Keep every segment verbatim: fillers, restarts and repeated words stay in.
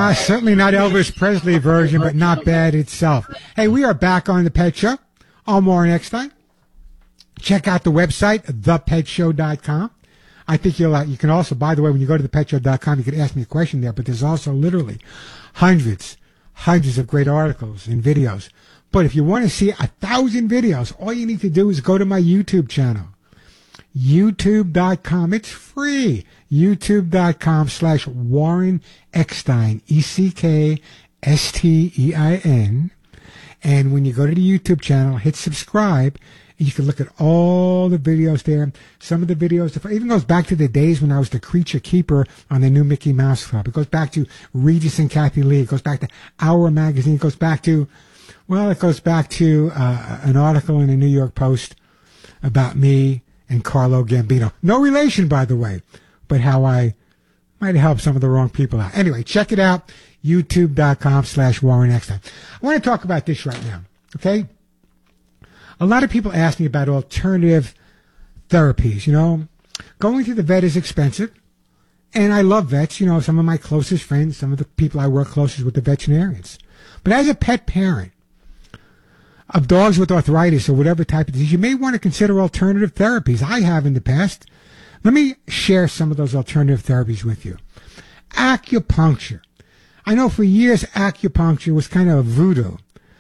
Uh, certainly not Elvis Presley version, but not bad itself. Hey, we are back on The Pet Show. All more next time. Check out the website, the pet show dot com. I think you'll, uh, you can also, by the way, when you go to the pet show dot com, you can ask me a question there, but there's also literally hundreds, hundreds of great articles and videos. But if you want to see a thousand videos, all you need to do is go to my YouTube channel. YouTube dot com. It's free. YouTube dot com slash Warren Eckstein. E C K S T E I N. And when you go to the YouTube channel, hit subscribe. You can look at all the videos there. Some of the videos, it even goes back to the days when I was the creature keeper on the new Mickey Mouse Club. It goes back to Regis and Kathy Lee. It goes back to Our Magazine. It goes back to, well, it goes back to uh, an article in the New York Post about me and Carlo Gambino. No relation, by the way, but how I might have helped some of the wrong people out. Anyway, check it out, YouTube dot com slash Warren Eckstein. I want to talk about this right now, okay? A lot of people ask me about alternative therapies, you know. Going to the vet is expensive, and I love vets. You know, some of my closest friends, some of the people I work closest with, the veterinarians. But as a pet parent of dogs with arthritis or whatever type of disease, you may want to consider alternative therapies. I have in the past. Let me share some of those alternative therapies with you. Acupuncture. I know for years acupuncture was kind of voodoo.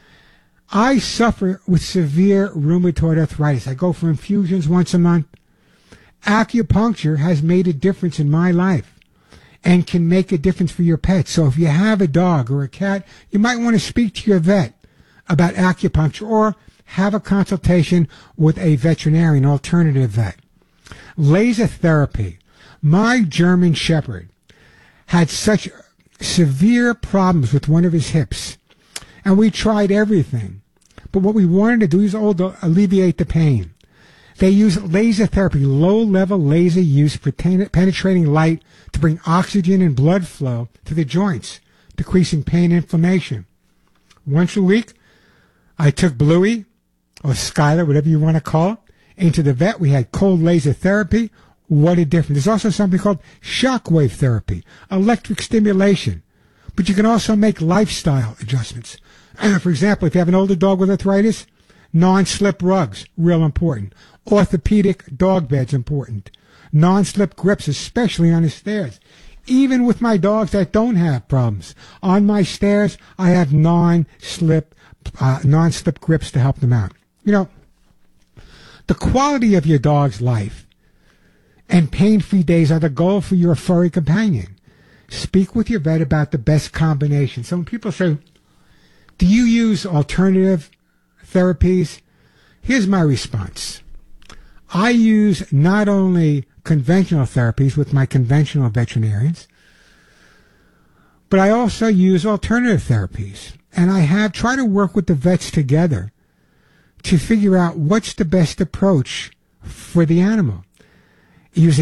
I suffer with severe rheumatoid arthritis. I go for infusions once a month. Acupuncture has made a difference in my life and can make a difference for your pet. So if you have a dog or a cat, you might want to speak to your vet about acupuncture or have a consultation with a veterinarian, alternative vet. Laser therapy. My German Shepherd had such severe problems with one of his hips, and we tried everything. But what we wanted to do is to alleviate the pain. They use laser therapy, low-level laser use for penetrating light to bring oxygen and blood flow to the joints, decreasing pain and inflammation. Once a week, I took Bluey, or Skylar, whatever you want to call it, into the vet. We had cold laser therapy. What a difference. There's also something called shockwave therapy, electric stimulation. But you can also make lifestyle adjustments. For example, if you have an older dog with arthritis, non-slip rugs, real important. Orthopedic dog beds, important. Non-slip grips, especially on the stairs. Even with my dogs that don't have problems, on my stairs, I have non-slip, uh, non-slip grips to help them out. You know, the quality of your dog's life and pain-free days are the goal for your furry companion. Speak with your vet about the best combination. So when people say, do you use alternative therapies? Here's my response. I use not only conventional therapies with my conventional veterinarians, but I also use alternative therapies. And I have tried to work with the vets together to figure out what's the best approach for the animal. Using